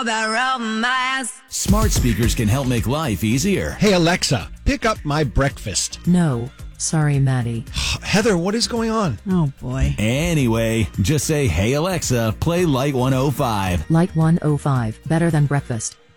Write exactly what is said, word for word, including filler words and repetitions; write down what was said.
The romance. Smart speakers can help make life easier. Hey, Alexa, pick up my breakfast. No. Sorry, Maddie. Heather, what is going on? Oh, boy. Anyway, just say, hey, Alexa, play Light one oh five. Light one oh five. Better than breakfast.